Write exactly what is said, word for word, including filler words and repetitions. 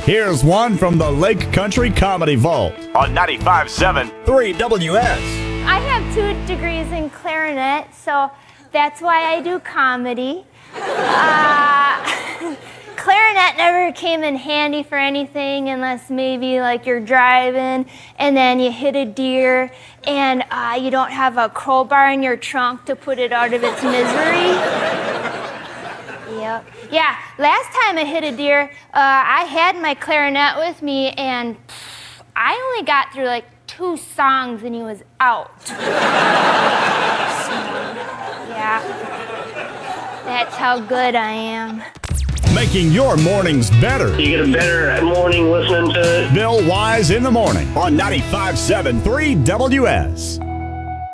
Here's one from the Lake Country Comedy Vault on ninety-five point seven three W S. I have two degrees in clarinet, so that's why I do comedy. Uh, clarinet never came in handy for anything unless maybe like you're driving and then you hit a deer and uh, you don't have a crowbar in your trunk to put it out of its misery. Yep. Yeah, last time I hit a deer, uh, I had my clarinet with me and pff, I only got through like two songs and he was out. So, yeah, that's how good I am. Making your mornings better. You get a better morning listening to it. Bill Wise in the morning on ninety-five point seven three W S.